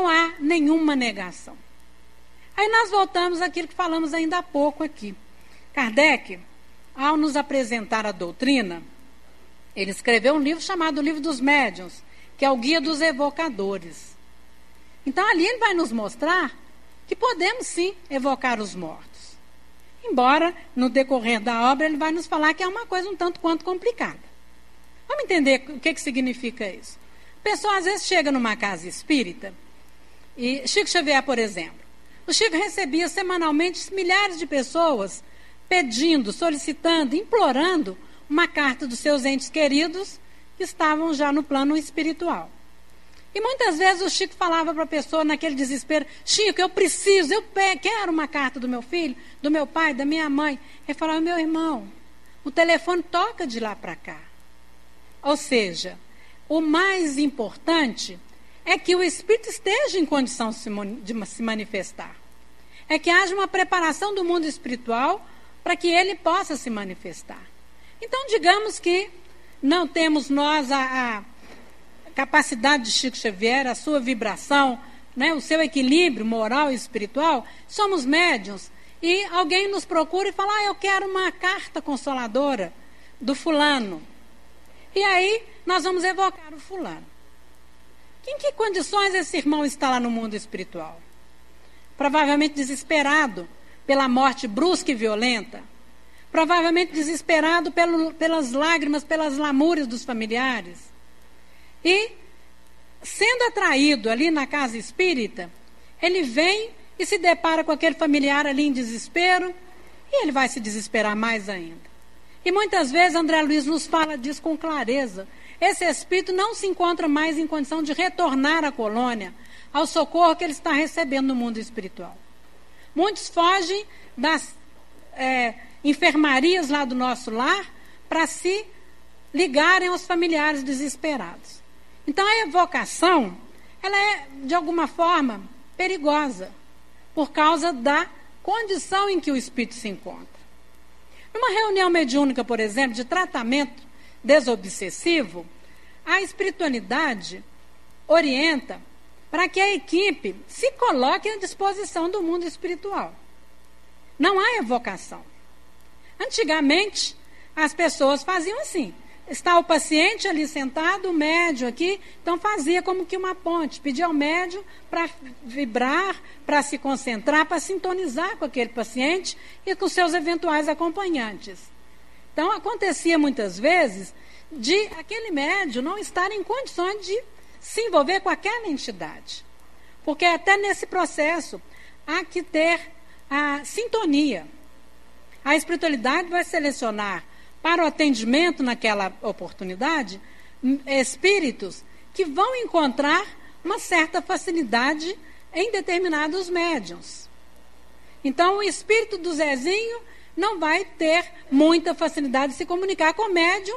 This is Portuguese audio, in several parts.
não há nenhuma negação. Aí nós voltamos àquilo que falamos ainda há pouco aqui. Kardec, ao nos apresentar a doutrina, ele escreveu um livro chamado O Livro dos Médiuns, que é o Guia dos Evocadores. Então ali ele vai nos mostrar que podemos sim evocar os mortos. Embora no decorrer da obra ele vai nos falar que é uma coisa um tanto quanto complicada. Vamos entender o que significa isso. A pessoa às vezes chega numa casa espírita, e Chico Xavier, por exemplo, o Chico recebia semanalmente milhares de pessoas pedindo, solicitando, implorando uma carta dos seus entes queridos que estavam já no plano espiritual. E muitas vezes o Chico falava para a pessoa naquele desespero: Chico, eu preciso, eu quero uma carta do meu filho, do meu pai, da minha mãe. Ele falava: meu irmão, o telefone toca de lá para cá. Ou seja, o mais importante é que o espírito esteja em condição de se manifestar. É que haja uma preparação do mundo espiritual para que ele possa se manifestar. Então, digamos que não temos nós a capacidade de Chico Xavier, a sua vibração, né, o seu equilíbrio moral e espiritual, somos médiuns, e alguém nos procura e fala: eu quero uma carta consoladora do fulano. E aí nós vamos evocar o fulano. Em que condições esse irmão está lá no mundo espiritual? Provavelmente desesperado pela morte brusca e violenta. Provavelmente desesperado pelas lágrimas, pelas lamúrias dos familiares. E, sendo atraído ali na casa espírita, ele vem e se depara com aquele familiar ali em desespero, e ele vai se desesperar mais ainda. E muitas vezes André Luiz nos fala disso com clareza. Esse espírito não se encontra mais em condição de retornar à colônia, ao socorro que ele está recebendo no mundo espiritual. Muitos fogem das enfermarias lá do nosso lar para se ligarem aos familiares desesperados. Então a evocação, ela é de alguma forma perigosa, por causa da condição em que o espírito se encontra. Numa reunião mediúnica, por exemplo, de tratamento desobsessivo, a espiritualidade orienta para que a equipe se coloque à disposição do mundo espiritual. Não há evocação. Antigamente, as pessoas faziam assim: está o paciente ali sentado, o médium aqui, então fazia como que uma ponte, pedia ao médium para vibrar, para se concentrar, para sintonizar com aquele paciente e com seus eventuais acompanhantes. Então acontecia muitas vezes de aquele médium não estar em condições de se envolver com aquela entidade. Porque até nesse processo há que ter a sintonia. A espiritualidade vai selecionar para o atendimento naquela oportunidade espíritos que vão encontrar uma certa facilidade em determinados médiuns. Então o espírito do Zezinho não vai ter muita facilidade de se comunicar com o médium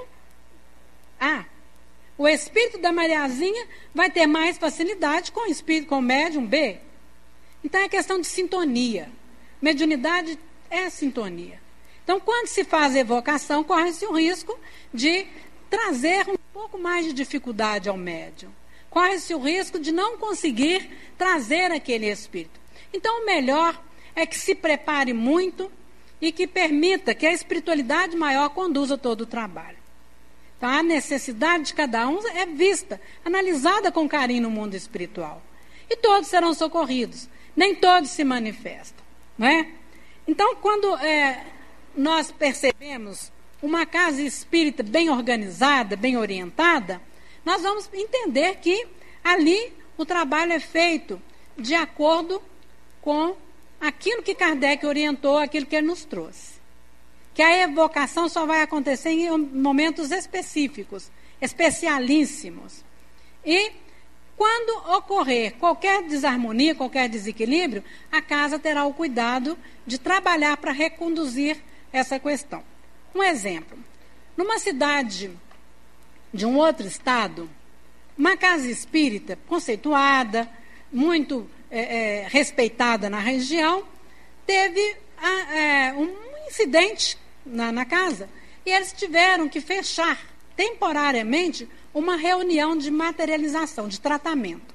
A. O espírito da Mariazinha vai ter mais facilidade com o espírito, com o médium B. Então é questão de sintonia. Mediunidade é sintonia. Então, quando se faz evocação, corre-se o risco de trazer um pouco mais de dificuldade ao médium. Corre-se o risco de não conseguir trazer aquele espírito. Então, o melhor é que se prepare muito e que permita que a espiritualidade maior conduza todo o trabalho. Então, a necessidade de cada um é vista, analisada com carinho no mundo espiritual. E todos serão socorridos. Nem todos se manifestam, não é? Então, quando nós percebemos uma casa espírita bem organizada, bem orientada, nós vamos entender que ali o trabalho é feito de acordo com aquilo que Kardec orientou, aquilo que ele nos trouxe. Que a evocação só vai acontecer em momentos específicos, especialíssimos. E quando ocorrer qualquer desarmonia, qualquer desequilíbrio, a casa terá o cuidado de trabalhar para reconduzir essa questão. Um exemplo: numa cidade de um outro estado, uma casa espírita conceituada, muito respeitada na região, teve um incidente na casa, e eles tiveram que fechar temporariamente uma reunião de materialização, de tratamento.